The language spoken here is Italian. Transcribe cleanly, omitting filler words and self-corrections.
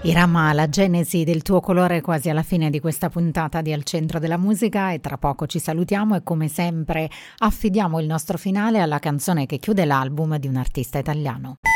Irama, la genesi del tuo colore quasi alla fine di questa puntata di Al Centro della Musica, e tra poco ci salutiamo e come sempre affidiamo il nostro finale alla canzone che chiude l'album di un artista italiano.